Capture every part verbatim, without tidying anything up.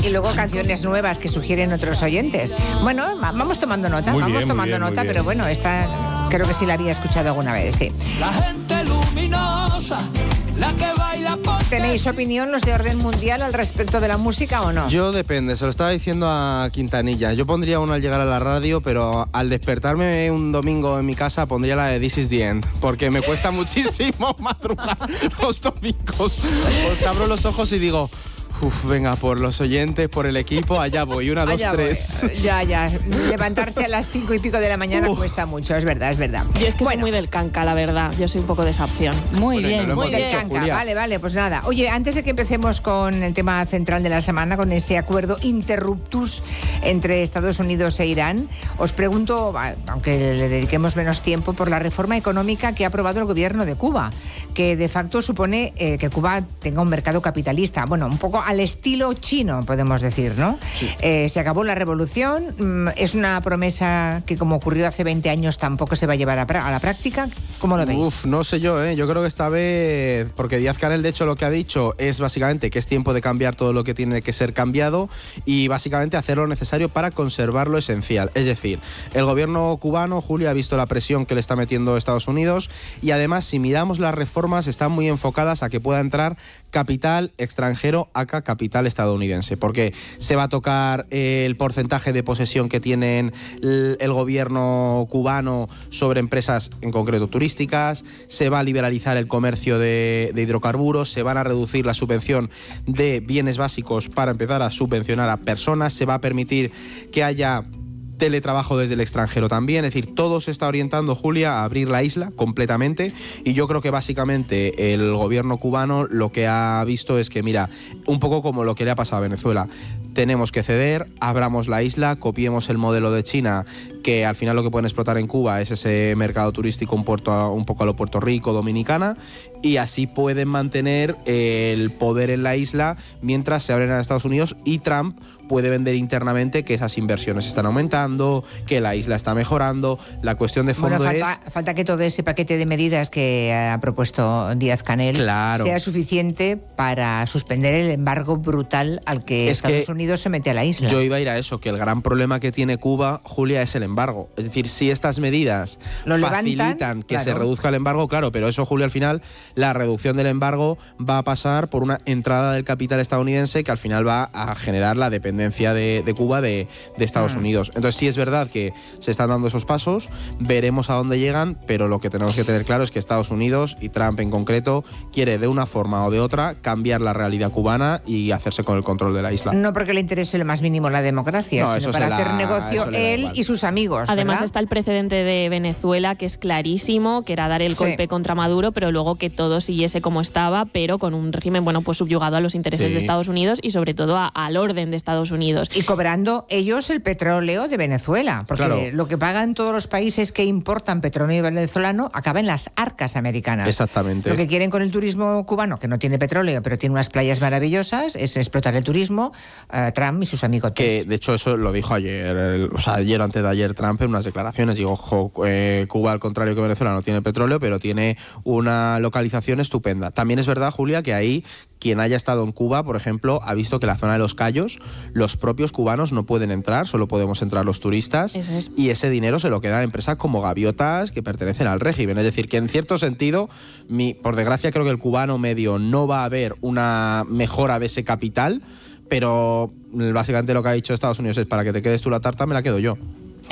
y luego canciones nuevas que sugieren otros oyentes. Bueno, vamos tomando nota, Muy vamos bien, tomando muy bien, nota, muy pero bien. bueno, esta creo que sí la había escuchado alguna vez, sí. La gente luminosa, la que baila por... ¿Tenéis opinión los de orden mundial al respecto de la música o no? Yo depende, se lo estaba diciendo a Quintanilla. Yo pondría uno al llegar a la radio, pero al despertarme un domingo en mi casa pondría la de This is the End, porque me cuesta muchísimo madrugar los domingos. Os abro los ojos y digo... Uf, venga, por los oyentes, por el equipo, allá voy, una, dos, Allá tres. voy. Ya, ya. Levantarse a las cinco y pico de la mañana Uf. cuesta mucho, es verdad, es verdad. Yo es que Bueno, soy muy del canca, la verdad. Yo soy un poco de esa opción. Muy Bueno, y bien. no lo muy hemos del dicho, canca. Julia. Vale, vale, pues nada. Oye, antes de que empecemos con el tema central de la semana, con ese acuerdo interruptus entre Estados Unidos e Irán, os pregunto, aunque le dediquemos menos tiempo, por la reforma económica que ha aprobado el gobierno de Cuba, que de facto supone eh, que Cuba tenga un mercado capitalista, bueno, un poco al estilo chino, podemos decir, ¿no? Sí. Eh, se acabó la revolución, mm, es una promesa que, como ocurrió hace veinte años, tampoco se va a llevar a, pra- a la práctica. ¿Cómo lo veis? Uf, no sé yo, ¿eh? Yo creo que esta vez, porque Díaz-Canel de hecho lo que ha dicho es básicamente que es tiempo de cambiar todo lo que tiene que ser cambiado y básicamente hacer lo necesario para conservar lo esencial. Es decir, el gobierno cubano, Julia, ha visto la presión que le está metiendo Estados Unidos y además, si miramos las reformas, están muy enfocadas a que pueda entrar capital extranjero, acá capital estadounidense, porque se va a tocar el porcentaje de posesión que tienen el, el gobierno cubano sobre empresas en concreto turísticas, se va a liberalizar el comercio de, de hidrocarburos, se van a reducir la subvención de bienes básicos para empezar a subvencionar a personas, se va a permitir que haya teletrabajo desde el extranjero también, es decir, todo se está orientando, Julia, a abrir la isla completamente y yo creo que básicamente el gobierno cubano lo que ha visto es que, mira, un poco como lo que le ha pasado a Venezuela, tenemos que ceder, abramos la isla, copiemos el modelo de China, que al final lo que pueden explotar en Cuba es ese mercado turístico un, puerto, un poco a lo Puerto Rico, Dominicana, y así pueden mantener el poder en la isla mientras se abren a Estados Unidos y Trump puede vender internamente que esas inversiones están aumentando, que la isla está mejorando. La cuestión de fondo Bueno, falta, es... falta que todo ese paquete de medidas que ha propuesto Díaz-Canel Claro. sea suficiente para suspender el embargo brutal al que Es Estados que Unidos se mete a la isla. Yo iba a ir a eso, que el gran problema que tiene Cuba, Julia, es el embargo. Es decir, si estas medidas Lo facilitan levantan, que claro. se reduzca el embargo, claro, pero eso, Julia, al final, la reducción del embargo va a pasar por una entrada del capital estadounidense que al final va a generar la dependencia de, de Cuba de, de Estados Mm. Unidos. Entonces sí es verdad que se están dando esos pasos, veremos a dónde llegan, pero lo que tenemos que tener claro es que Estados Unidos, y Trump en concreto, quiere de una forma o de otra cambiar la realidad cubana y hacerse con el control de la isla. No porque le interese lo más mínimo la democracia, No, sino eso para se la- hacer negocio eso le da él igual. y sus amigos. Además ¿verdad? está el precedente de Venezuela, que es clarísimo, que era dar el Sí. golpe contra Maduro, pero luego que todo siguiese como estaba, pero con un régimen, bueno, pues subyugado a los intereses Sí. de Estados Unidos y sobre todo a- al orden de Estados Unidos. Y cobrando ellos el petróleo de Venezuela, porque Claro. lo que pagan todos los países que importan petróleo venezolano acaba en las arcas americanas. Exactamente. Lo que quieren con el turismo cubano, que no tiene petróleo, pero tiene unas playas maravillosas, es explotar el turismo, eh, Trump y sus amigos. Que de hecho eso lo dijo ayer, el- o sea, ayer o antes de ayer Trump en unas declaraciones. Digo, ojo, eh, Cuba al contrario que Venezuela no tiene petróleo, pero tiene una localización estupenda. También es verdad, Julia, que ahí quien haya estado en Cuba, por ejemplo, ha visto que la zona de los Cayos, los propios cubanos no pueden entrar, solo podemos entrar los turistas, Eso es. y ese dinero se lo quedan empresas como Gaviotas que pertenecen al régimen. Es decir, que en cierto sentido, mi, por desgracia creo que el cubano medio no va a ver una mejora de ese capital, pero básicamente lo que ha dicho Estados Unidos es: para que te quedes tú la tarta, me la quedo yo.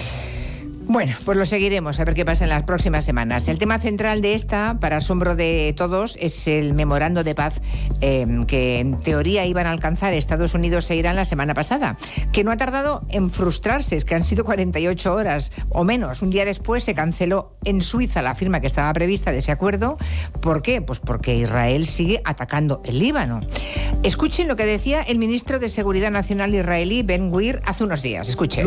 Bueno, pues lo seguiremos a ver qué pasa en las próximas semanas. El tema central de esta, para asombro de todos, es el memorando de paz eh, que en teoría iban a alcanzar Estados Unidos e Irán la semana pasada, que no ha tardado en frustrarse, es que han sido cuarenta y ocho horas o menos. Un día después se canceló en Suiza la firma que estaba prevista de ese acuerdo. ¿Por qué? Pues porque Israel sigue atacando el Líbano. Escuchen lo que decía el ministro de Seguridad Nacional israelí, Ben-Gvir, hace unos días. Escuchen.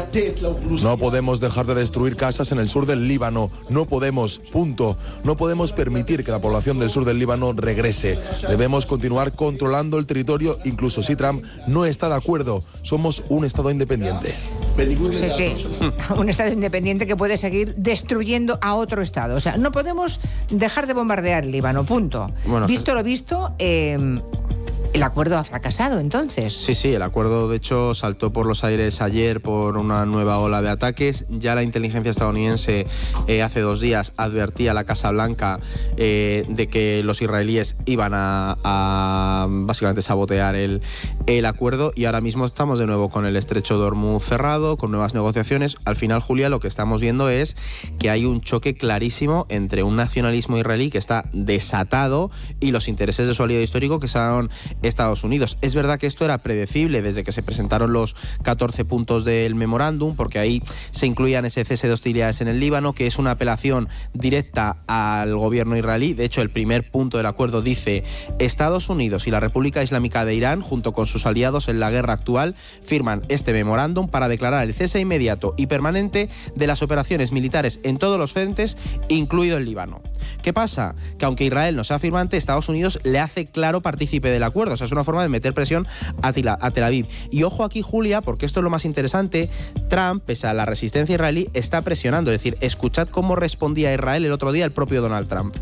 No podemos dejar de destruir casas en el sur del Líbano. No podemos, punto. No podemos permitir que la población del sur del Líbano regrese. Debemos continuar controlando el territorio, incluso si Trump no está de acuerdo. Somos un Estado independiente. Sí, sí. Un Estado independiente que puede seguir destruyendo a otro Estado. O sea, no podemos dejar de bombardear el Líbano, punto. Bueno, visto lo visto, eh, El acuerdo ha fracasado, entonces. Sí, sí, el acuerdo de hecho saltó por los aires ayer por una nueva ola de ataques. Ya la inteligencia estadounidense eh, hace dos días advertía a la Casa Blanca eh, de que los israelíes iban a, a básicamente sabotear el, el acuerdo, y ahora mismo estamos de nuevo con el estrecho de Hormuz cerrado, con nuevas negociaciones. Al final, Julia, lo que estamos viendo es que hay un choque clarísimo entre un nacionalismo israelí que está desatado y los intereses de su aliado histórico, que son Estados Unidos. Es verdad que esto era predecible desde que se presentaron los catorce puntos del memorándum, porque ahí se incluían ese cese de hostilidades en el Líbano, que es una apelación directa al gobierno israelí. De hecho, el primer punto del acuerdo dice: Estados Unidos y la República Islámica de Irán, junto con sus aliados en la guerra actual, firman este memorándum para declarar el cese inmediato y permanente de las operaciones militares en todos los frentes, incluido el Líbano. ¿Qué pasa? Que aunque Israel no sea firmante, Estados Unidos le hace claro partícipe del acuerdo. O sea, es una forma de meter presión a Tel Aviv. Y ojo aquí, Julia, porque esto es lo más interesante. Trump, pese a la resistencia israelí, está presionando. Es decir, escuchad cómo respondía Israel el otro día el propio Donald Trump.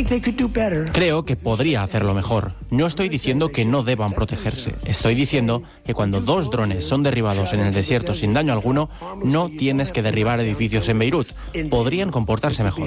Creo que podría hacerlo mejor. No estoy diciendo que no deban protegerse. Estoy diciendo que cuando dos drones son derribados en el desierto sin daño alguno, no tienes que derribar edificios en Beirut. Podrían comportarse mejor.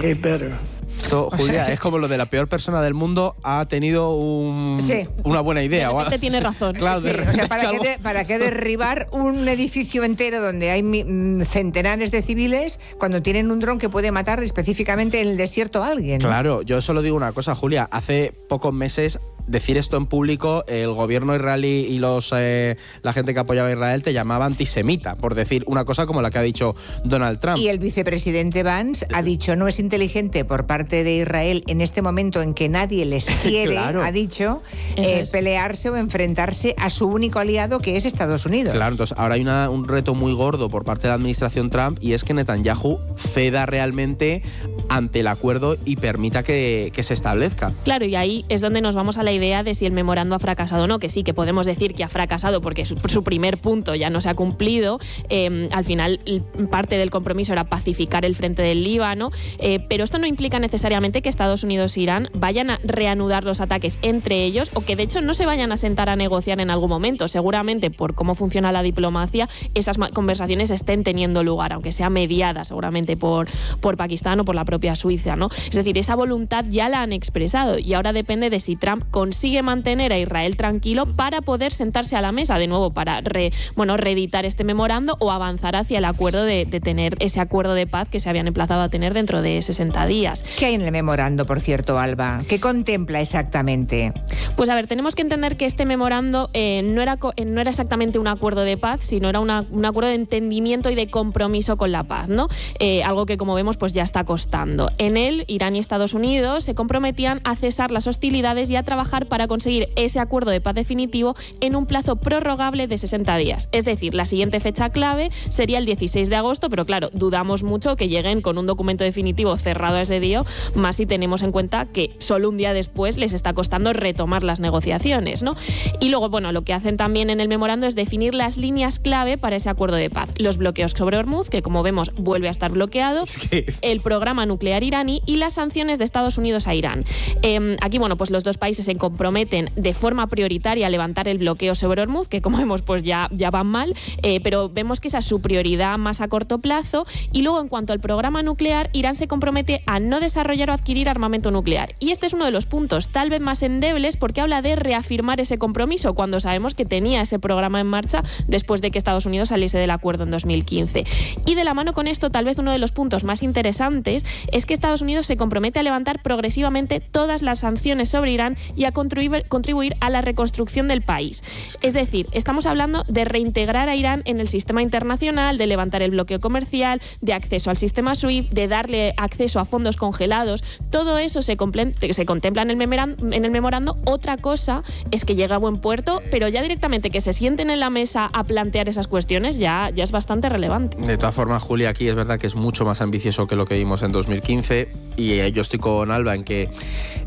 Esto, Julia, es como lo de la peor persona del mundo ha tenido un, sí. una buena idea. De repente tiene razón. Claro, sí, de repente o sea, ¿para, algo... qué de, ¿para qué derribar un edificio entero donde hay centenares de civiles cuando tienen un dron que puede matar específicamente en el desierto a alguien? Claro, yo solo digo una cosa, Julia. Hace pocos meses decir esto en público, el gobierno israelí y los eh, la gente que apoyaba a Israel te llamaba antisemita, por decir una cosa como la que ha dicho Donald Trump. Y el vicepresidente Vance ha dicho: no es inteligente por parte de Israel en este momento en que nadie les quiere, claro. ha dicho, eh, es. pelearse o enfrentarse a su único aliado, que es Estados Unidos. Claro, entonces ahora hay una, un reto muy gordo por parte de la administración Trump, y es que Netanyahu ceda realmente ante el acuerdo y permita que, que se establezca. Claro, y ahí es donde nos vamos a la idea de si el memorando ha fracasado o no, que sí, que podemos decir que ha fracasado porque su, su primer punto ya no se ha cumplido. Eh, al final, parte del compromiso era pacificar el frente del Líbano, eh, pero esto no implica necesariamente que Estados Unidos e Irán vayan a reanudar los ataques entre ellos, o que de hecho no se vayan a sentar a negociar en algún momento. Seguramente, por cómo funciona la diplomacia, esas conversaciones estén teniendo lugar, aunque sea mediada seguramente por, por Pakistán o por la propia Suiza, ¿no? Es decir, esa voluntad ya la han expresado, y ahora depende de si Trump consigue mantener a Israel tranquilo para poder sentarse a la mesa de nuevo para re, bueno, reeditar este memorando o avanzar hacia el acuerdo de, de tener ese acuerdo de paz que se habían emplazado a tener dentro de sesenta días. ¿Qué hay en el memorando, por cierto, Alba? ¿Qué contempla exactamente? Pues a ver, tenemos que entender que este memorando eh, no, era, no era exactamente un acuerdo de paz, sino era una, un acuerdo de entendimiento y de compromiso con la paz, ¿no? Eh, algo que, como vemos, pues ya está costando. En él, Irán y Estados Unidos se comprometían a cesar las hostilidades y a trabajar para conseguir ese acuerdo de paz definitivo en un plazo prorrogable de sesenta días. Es decir, la siguiente fecha clave sería el dieciséis de agosto, pero claro, dudamos mucho que lleguen con un documento definitivo cerrado a ese día, más si tenemos en cuenta que solo un día después les está costando retomar las negociaciones, ¿no? Y luego, bueno, lo que hacen también en el memorando es definir las líneas clave para ese acuerdo de paz. Los bloqueos sobre Hormuz, que como vemos vuelve a estar bloqueado, es que... el programa nuclear iraní y las sanciones de Estados Unidos a Irán. Eh, aquí, bueno, pues los dos países se comprometen de forma prioritaria a levantar el bloqueo sobre Hormuz, que como vemos pues ya, ya van mal, eh, pero vemos que esa es su prioridad más a corto plazo. Y luego, en cuanto al programa nuclear, Irán se compromete a no desarrollar o adquirir armamento nuclear. Y este es uno de los puntos tal vez más endebles, porque habla de reafirmar ese compromiso cuando sabemos que tenía ese programa en marcha después de que Estados Unidos saliese del acuerdo en dos mil quince. Y de la mano con esto, tal vez uno de los puntos más interesantes es que Estados Unidos se compromete a levantar progresivamente todas las sanciones sobre Irán y a contribuir, contribuir a la reconstrucción del país. Es decir, estamos hablando de reintegrar a Irán en el sistema internacional, de levantar el bloqueo comercial, de acceso al sistema SWIFT, de darle acceso a fondos congelados. Todo eso se, se contempla en el, en el memorando. Otra cosa es que llegue a buen puerto, pero ya directamente que se sienten en la mesa a plantear esas cuestiones ya, ya es bastante relevante. De todas formas, Julia, aquí es verdad que es mucho más ambicioso que lo que vimos en dos mil quince, y eh, yo estoy con Alba en que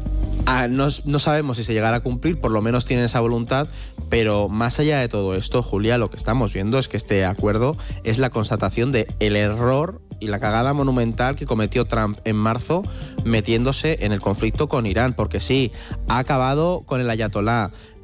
Ah, no, no sabemos si se llegará a cumplir, por lo menos tienen esa voluntad, pero más allá de todo esto, Julia, lo que estamos viendo es que este acuerdo es la constatación de el error y la cagada monumental que cometió Trump en marzo metiéndose en el conflicto con Irán, porque sí, ha acabado con el ayatolá,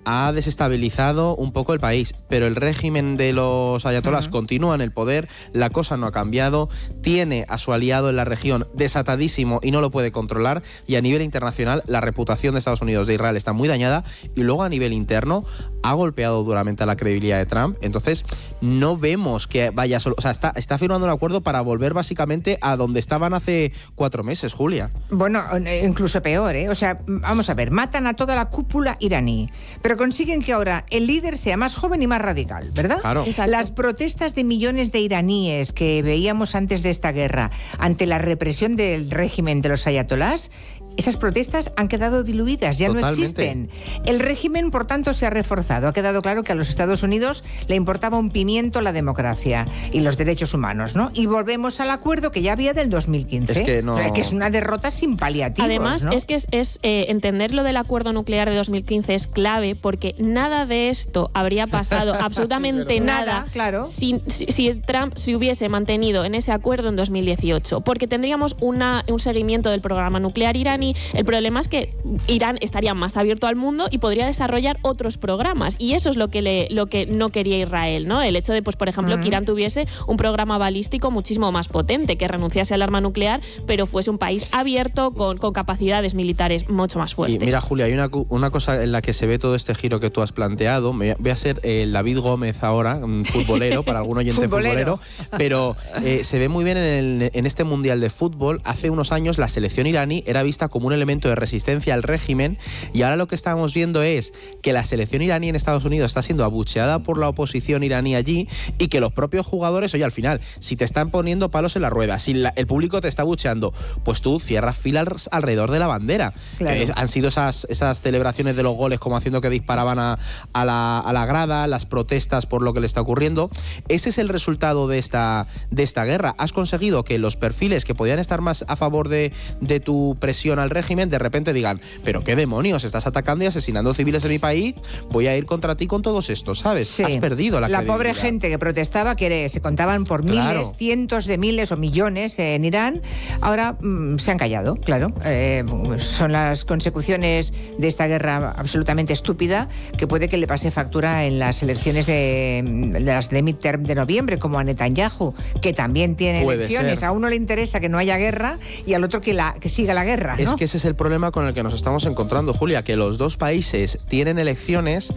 ha desestabilizado un poco el país, pero el régimen de los ayatolás uh-huh. continúa en el poder, la cosa no ha cambiado, tiene a su aliado en la región desatadísimo y no lo puede controlar, y a nivel internacional la reputación de Estados Unidos, de Israel, está muy dañada, y luego a nivel interno ha golpeado duramente a la credibilidad de Trump. Entonces no vemos que vaya solo, o sea, está, está firmando un acuerdo para volver básicamente a donde estaban hace cuatro meses, Julia. Bueno, incluso peor, ¿eh? O sea, vamos a ver, matan a toda la cúpula iraní, pero consiguen que ahora el líder sea más joven y más radical, ¿verdad? Claro. Exacto. Las protestas de millones de iraníes que veíamos antes de esta guerra ante la represión del régimen de los ayatolás, esas protestas han quedado diluidas, ya Totalmente. no existen. El régimen, por tanto, se ha reforzado. Ha quedado claro que a los Estados Unidos le importaba un pimiento la democracia y los derechos humanos, ¿no? Y volvemos al acuerdo que ya había del dos mil quince. Es que no... que es una derrota sin paliativos, Además, ¿no? es que es, es eh, entender lo del acuerdo nuclear de dos mil quince es clave, porque nada de esto habría pasado, absolutamente nada, Nada, claro. si, si, si Trump se hubiese mantenido en ese acuerdo en dos mil dieciocho, porque tendríamos una, un seguimiento del programa nuclear iraní. El problema es que Irán estaría más abierto al mundo y podría desarrollar otros programas, y eso es lo que le, lo que no quería Israel, ¿no? El hecho de, pues, por ejemplo, uh-huh. que Irán tuviese un programa balístico muchísimo más potente, que renunciase al arma nuclear, pero fuese un país abierto con, con capacidades militares mucho más fuertes. Y mira, Julia, hay una, una cosa en la que se ve todo este giro que tú has planteado. Me voy a ser eh, David Gómez ahora, un futbolero, para algún oyente futbolero, futbolero pero eh, se ve muy bien en, el, en este Mundial de Fútbol. Hace unos años la selección iraní era vista como un elemento de resistencia al régimen, y ahora lo que estamos viendo es que la selección iraní en Estados Unidos está siendo abucheada por la oposición iraní allí, y que los propios jugadores, oye, al final, si te están poniendo palos en la rueda, si la, el público te está abucheando, pues tú cierras filas alrededor de la bandera. Claro. Que es, han sido esas, esas celebraciones de los goles como haciendo que disparaban a, a, la, a la grada, las protestas por lo que le está ocurriendo. Ese es el resultado de esta, de esta guerra. Has conseguido que los perfiles que podían estar más a favor de, de tu presión al régimen de repente digan, pero qué demonios, estás atacando y asesinando civiles en mi país, voy a ir contra ti con todos estos, ¿sabes? Sí. Has perdido la La credibilidad. pobre gente que protestaba, que se contaban por Claro. miles, cientos de miles o millones en Irán, ahora mmm, se han callado, claro. Eh, son las consecuciones de esta guerra absolutamente estúpida, que puede que le pase factura en las elecciones de, las de midterm de noviembre, como a Netanyahu, que también tiene Puede elecciones. ser. A uno le interesa que no haya guerra y al otro que, la, que siga la guerra, ¿no? Es que ese es el problema con el que nos estamos encontrando, Julia, que los dos países tienen elecciones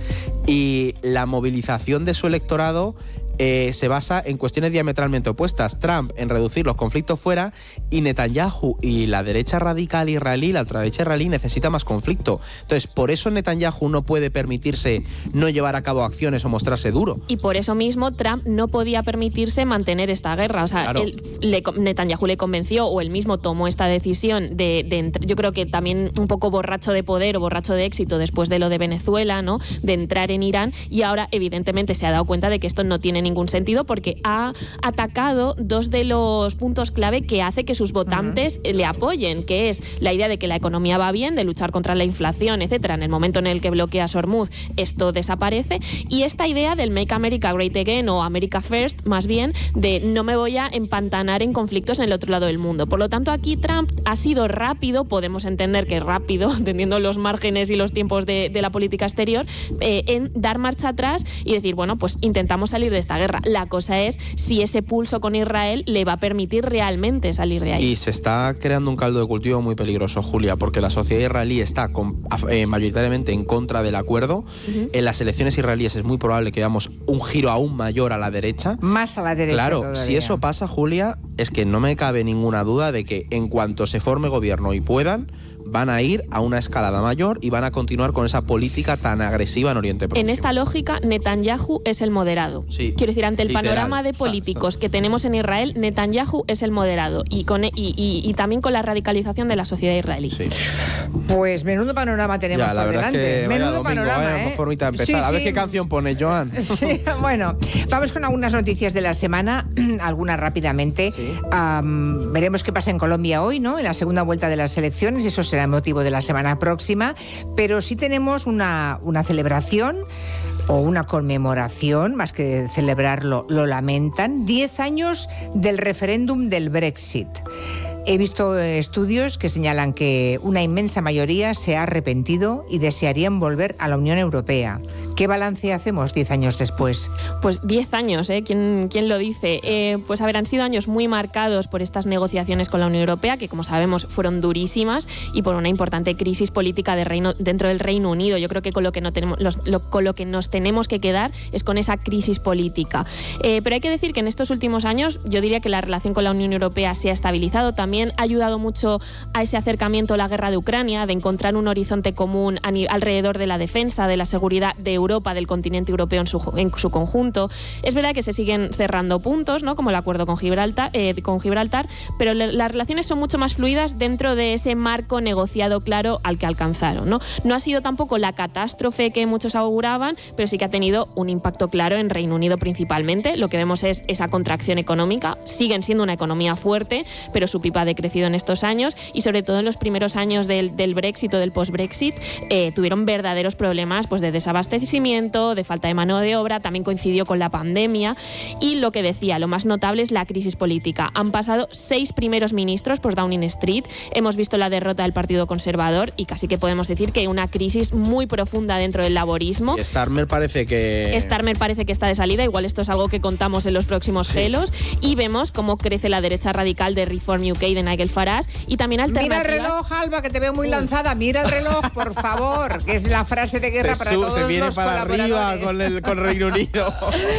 y la movilización de su electorado Eh, se basa en cuestiones diametralmente opuestas. Trump en reducir los conflictos fuera, y Netanyahu y la derecha radical israelí, la ultraderecha israelí, necesita más conflicto. Entonces, por eso Netanyahu no puede permitirse no llevar a cabo acciones o mostrarse duro. Y por eso mismo Trump no podía permitirse mantener esta guerra. O sea, Claro. él, le, Netanyahu le convenció, o él mismo tomó esta decisión de, de, yo creo que también un poco borracho de poder o borracho de éxito después de lo de Venezuela, ¿no? De entrar en Irán, y ahora evidentemente se ha dado cuenta de que esto no tiene ningún sentido, porque ha atacado dos de los puntos clave que hace que sus votantes uh-huh. le apoyen, que es la idea de que la economía va bien, de luchar contra la inflación, etcétera. En el momento en el que bloquea Hormuz, esto desaparece, y esta idea del Make America Great Again, o America First, más bien, de no me voy a empantanar en conflictos en el otro lado del mundo. Por lo tanto, aquí Trump ha sido rápido, podemos entender que rápido, entendiendo los márgenes y los tiempos de, de la política exterior, eh, en dar marcha atrás y decir, bueno, pues intentamos salir de esta guerra. La cosa es si ese pulso con Israel le va a permitir realmente salir de ahí. Y se está creando un caldo de cultivo muy peligroso, Julia, porque la sociedad israelí está con, eh, mayoritariamente en contra del acuerdo. Uh-huh. En las elecciones israelíes es muy probable que veamos un giro aún mayor a la derecha. Más a la derecha. Claro, todavía. Si eso pasa, Julia, es que no me cabe ninguna duda de que en cuanto se forme gobierno y puedan, van a ir a una escalada mayor y van a continuar con esa política tan agresiva en Oriente Próximo. En esta lógica, Netanyahu es el moderado. Sí, Quiero decir, ante el literal. panorama de políticos que tenemos en Israel, Netanyahu es el moderado, y, con, y, y, y también con la radicalización de la sociedad israelí. Sí. Pues menudo panorama tenemos ya, la por verdad delante. Es que menudo vaya domingo, panorama, vaya ¿eh? formita a empezar. Sí, a ver sí. qué canción pone, Joan. Sí, bueno, vamos con algunas noticias de la semana, algunas rápidamente. Sí. Um, veremos qué pasa en Colombia hoy, ¿no? En la segunda vuelta de las elecciones, eso será el motivo de la semana próxima, pero sí tenemos una, una celebración o una conmemoración, más que celebrarlo, lo lamentan, diez años del referéndum del Brexit. He visto estudios que señalan que una inmensa mayoría se ha arrepentido y desearían volver a la Unión Europea. ¿Qué balance hacemos diez años después? Pues diez años, ¿eh? ¿Quién, quién lo dice? Eh, pues a ver, han sido años muy marcados por estas negociaciones con la Unión Europea, que como sabemos fueron durísimas, y por una importante crisis política de reino, dentro del Reino Unido. Yo creo que con lo que, no tenemos, los, lo, con lo que nos tenemos que quedar es con esa crisis política. Eh, pero hay que decir que en estos últimos años yo diría que la relación con la Unión Europea se ha estabilizado. También ha ayudado mucho a ese acercamiento la guerra de Ucrania, de encontrar un horizonte común a, alrededor de la defensa, de la seguridad de Europa, Europa, del continente europeo en su, en su conjunto. Es verdad que se siguen cerrando puntos, ¿no? Como el acuerdo con Gibraltar, eh, con Gibraltar, pero le, las relaciones son mucho más fluidas dentro de ese marco negociado claro al que alcanzaron, ¿no? No ha sido tampoco la catástrofe que muchos auguraban, pero sí que ha tenido un impacto claro en Reino Unido principalmente. Lo que vemos es esa contracción económica. Siguen siendo una economía fuerte, pero su pipa ha decrecido en estos años, y sobre todo en los primeros años del, del Brexit o del post-Brexit eh, tuvieron verdaderos problemas pues, de desabastecimiento, de falta de mano de obra. También coincidió con la pandemia, y lo que decía, lo más notable es la crisis política. Han pasado seis primeros ministros por Downing Street, hemos visto la derrota del Partido Conservador y casi que podemos decir que hay una crisis muy profunda dentro del laborismo. Y Starmer parece que... Starmer parece que está de salida, igual esto es algo que contamos en los próximos sí. Gelos, y vemos cómo crece la derecha radical de Reform U K de Nigel Farage, y también alternativas... Mira el reloj, Alba, que te veo muy lanzada, mira el reloj, por favor, que es la frase de guerra se para sub, todos se viene los para arriba con el con Reino Unido.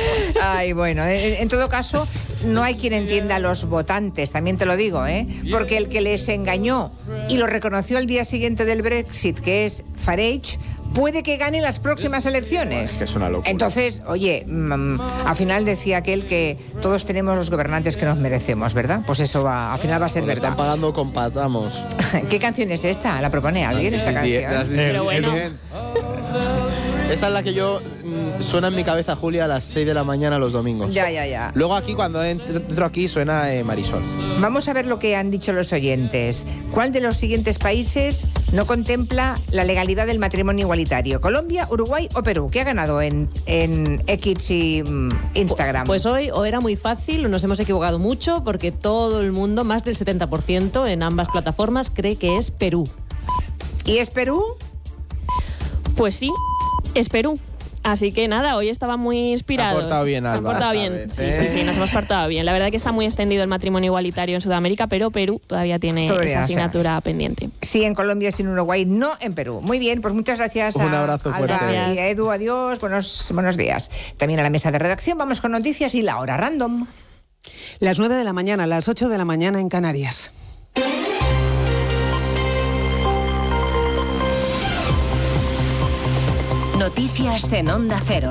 Ay, bueno, en, en todo caso, no hay quien entienda a los votantes, también te lo digo, ¿eh? Porque el que les engañó y lo reconoció el día siguiente del Brexit, que es Farage, puede que gane las próximas elecciones. Es que es una locura. Entonces, oye, mmm, al final decía aquel que todos tenemos los gobernantes que nos merecemos, ¿verdad? Pues eso va, al final va a ser Nos verdad. Están pagando con patamos. ¿Qué canción es esta? ¿La propone alguien esa canción? Pero bueno. Esta es la que yo mmm, suena en mi cabeza, Julia, a las seis de la mañana los domingos. Ya, ya, ya. Luego aquí, cuando entro, entro aquí, suena eh, Marisol. Vamos a ver lo que han dicho los oyentes. ¿Cuál de los siguientes países no contempla la legalidad del matrimonio igualitario? ¿Colombia, Uruguay o Perú? ¿Qué ha ganado en, en X y um, Instagram? Pues hoy o era muy fácil o nos hemos equivocado mucho, porque todo el mundo, más del setenta por ciento en ambas plataformas, cree que es Perú. ¿Y es Perú? Pues sí. Es Perú. Así que nada, hoy estaba muy inspirados. Se ha portado bien, Alba. Se ha portado bien. Vez, sí, ¿eh? sí, sí, nos hemos portado bien. La verdad que está muy extendido el matrimonio igualitario en Sudamérica, pero Perú todavía tiene todavía esa asignatura sabes. pendiente. Sí, en Colombia, sí en Uruguay, no en Perú. Muy bien, pues muchas gracias Un a abrazo fuerte. Alba y a Edu. Adiós, buenos, buenos días. También a la mesa de redacción. Vamos con noticias y la hora random. Las nueve de la mañana, las ocho de la mañana en Canarias. Noticias en Onda Cero.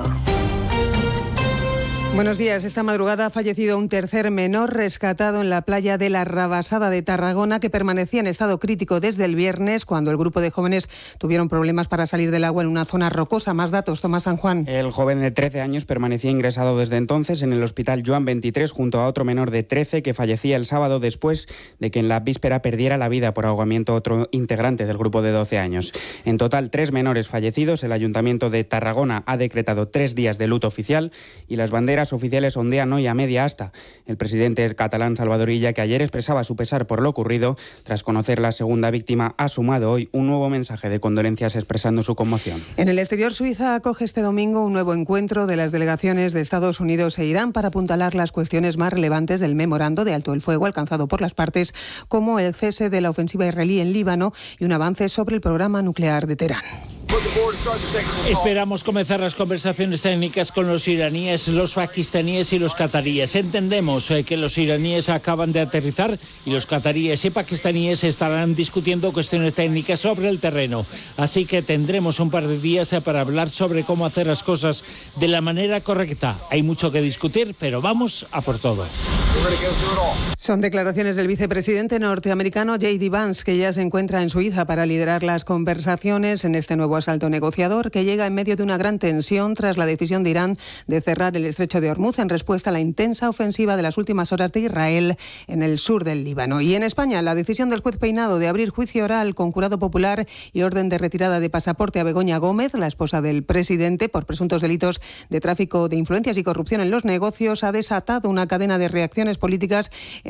Buenos días. Esta madrugada ha fallecido un tercer menor rescatado en la playa de la Rabasada de Tarragona, que permanecía en estado crítico desde el viernes, cuando el grupo de jóvenes tuvieron problemas para salir del agua en una zona rocosa. Más datos, Tomás San Juan. El joven de trece años permanecía ingresado desde entonces en el hospital Joan veintitrés junto a otro menor de trece que fallecía el sábado después de que en la víspera perdiera la vida por ahogamiento otro integrante del grupo de doce años. En total, tres menores fallecidos. El Ayuntamiento de Tarragona ha decretado tres días de luto oficial y las banderas oficiales ondean hoy a media asta. El presidente catalán Salvador Illa, que ayer expresaba su pesar por lo ocurrido, tras conocer la segunda víctima, ha sumado hoy un nuevo mensaje de condolencias expresando su conmoción. En el exterior, Suiza acoge este domingo un nuevo encuentro de las delegaciones de Estados Unidos e Irán para apuntalar las cuestiones más relevantes del memorando de alto el fuego alcanzado por las partes, como el cese de la ofensiva israelí en Líbano y un avance sobre el programa nuclear de Teherán. Esperamos comenzar las conversaciones técnicas con los iraníes, los pakistaníes y los cataríes. Entendemos eh, que los iraníes acaban de aterrizar y los cataríes y pakistaníes estarán discutiendo cuestiones técnicas sobre el terreno. Así que tendremos un par de días eh, para hablar sobre cómo hacer las cosas de la manera correcta. Hay mucho que discutir, pero vamos a por todo. Son declaraciones del vicepresidente norteamericano J D Vance, que ya se encuentra en Suiza para liderar las conversaciones en este nuevo asalto negociador que llega en medio de una gran tensión tras la decisión de Irán de cerrar el estrecho de Hormuz en respuesta a la intensa ofensiva de las últimas horas de Israel en el sur del Líbano. Y en España, la decisión del juez Peinado de abrir juicio oral con jurado popular y orden de retirada de pasaporte a Begoña Gómez, la esposa del presidente, por presuntos delitos de tráfico de influencias y corrupción en los negocios, ha desatado una cadena de reacciones políticas en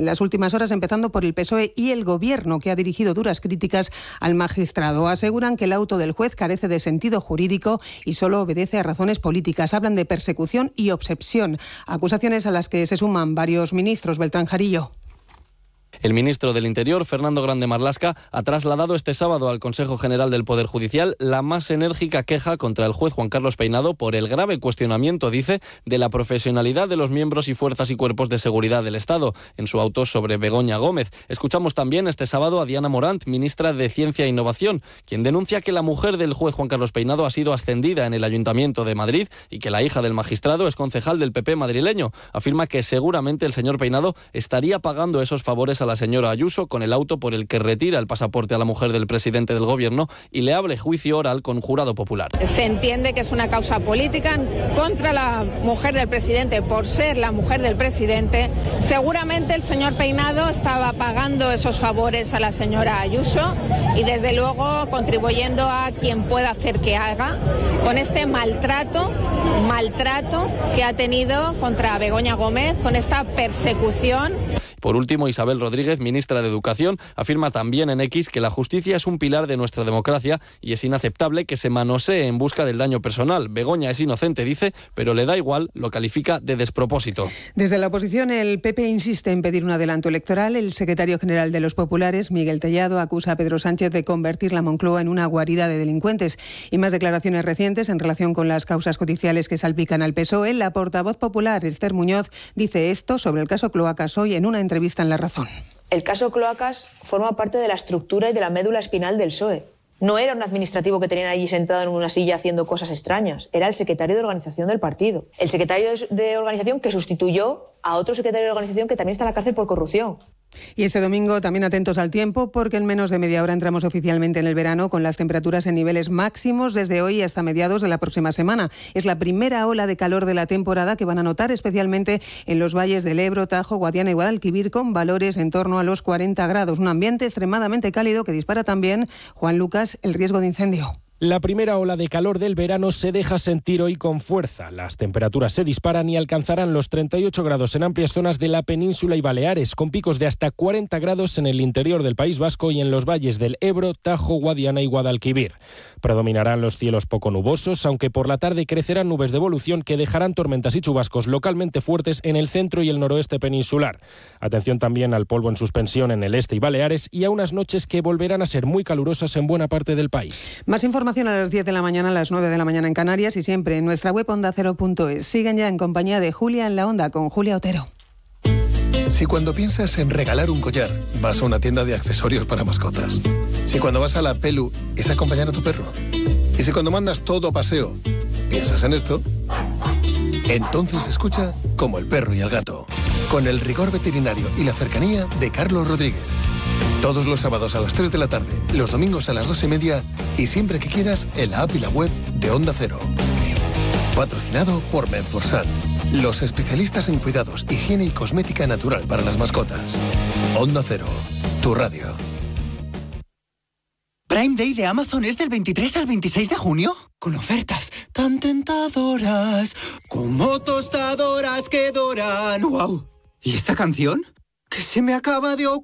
en las últimas horas, empezando por el P S O E y el Gobierno, que ha dirigido duras críticas al magistrado. Aseguran que el auto del juez carece de sentido jurídico y solo obedece a razones políticas. Hablan de persecución y obsesión, acusaciones a las que se suman varios ministros. Beltrán Jarillo. El ministro del Interior, Fernando Grande Marlaska, ha trasladado este sábado al Consejo General del Poder Judicial la más enérgica queja contra el juez Juan Carlos Peinado por el grave cuestionamiento, dice, de la profesionalidad de los miembros y fuerzas y cuerpos de seguridad del Estado en su auto sobre Begoña Gómez. Escuchamos también este sábado a Diana Morant, ministra de Ciencia e Innovación, quien denuncia que la mujer del juez Juan Carlos Peinado ha sido ascendida en el Ayuntamiento de Madrid y que la hija del magistrado es concejal del P P madrileño. Afirma que seguramente el señor Peinado estaría pagando esos favores a la señora Ayuso con el auto por el que retira el pasaporte a la mujer del presidente del Gobierno y le abre juicio oral con jurado popular. Se entiende que es una causa política contra la mujer del presidente por ser la mujer del presidente. Seguramente el señor Peinado estaba pagando esos favores a la señora Ayuso y desde luego contribuyendo a quien pueda hacer que haga con este maltrato, maltrato que ha tenido contra Begoña Gómez, con esta persecución. Por último, Isabel Rodríguez, ministra de Educación, afirma también en X que la justicia es un pilar de nuestra democracia y es inaceptable que se manosee en busca del daño personal. Begoña es inocente, dice, pero le da igual, lo califica de despropósito. Desde la oposición, el P P insiste en pedir un adelanto electoral. El secretario general de los populares, Miguel Tellado, acusa a Pedro Sánchez de convertir la Moncloa en una guarida de delincuentes. Y más declaraciones recientes en relación con las causas judiciales que salpican al P S O E. La portavoz popular, Esther Muñoz, dice esto sobre el caso Cloacas hoy en una entrevista en La Razón. El caso Cloacas forma parte de la estructura y de la médula espinal del P S O E. No era un administrativo que tenían allí sentado en una silla haciendo cosas extrañas. Era el secretario de organización del partido. El secretario de organización que sustituyó a otro secretario de organización que también está en la cárcel por corrupción. Y este domingo también atentos al tiempo, porque en menos de media hora entramos oficialmente en el verano con las temperaturas en niveles máximos desde hoy hasta mediados de la próxima semana. Es la primera ola de calor de la temporada que van a notar especialmente en los valles del Ebro, Tajo, Guadiana y Guadalquivir, con valores en torno a los cuarenta grados. Un ambiente extremadamente cálido que dispara también, Juan Lucas, el riesgo de incendio. La primera ola de calor del verano se deja sentir hoy con fuerza. Las temperaturas se disparan y alcanzarán los treinta y ocho grados en amplias zonas de la península y Baleares, con picos de hasta cuarenta grados en el interior del País Vasco y en los valles del Ebro, Tajo, Guadiana y Guadalquivir. Predominarán los cielos poco nubosos, aunque por la tarde crecerán nubes de evolución que dejarán tormentas y chubascos localmente fuertes en el centro y el noroeste peninsular. Atención también al polvo en suspensión en el este y Baleares y a unas noches que volverán a ser muy calurosas en buena parte del país. Más información a las diez de la mañana, a las nueve de la mañana en Canarias y siempre en nuestra web onda cero punto es. Siguen ya en compañía de Julia en la Onda con Julia Otero. Si cuando piensas en regalar un collar, vas a una tienda de accesorios para mascotas. Si cuando vas a la Pelu es acompañar a tu perro. Y si cuando mandas todo a paseo, piensas en esto, entonces escucha Como el perro y el gato, con el rigor veterinario y la cercanía de Carlos Rodríguez. Todos los sábados a las tres de la tarde, los domingos a las dos y media y siempre que quieras en la app y la web de Onda Cero. Patrocinado por Menforsan, los especialistas en cuidados, higiene y cosmética natural para las mascotas. Onda Cero, tu radio. Prime Day de Amazon es del veintitrés al veintiséis de junio, con ofertas tan tentadoras como tostadoras que doran. ¡Wow! ¿Y esta canción? Que se me acaba de ocurrir.